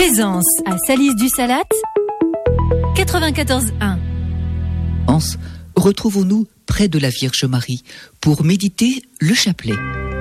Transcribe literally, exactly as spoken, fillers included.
Plaisance à Salis-du-Salat, quatre-vingt-quatorze un. Retrouvons-nous près de la Vierge Marie pour méditer le chapelet.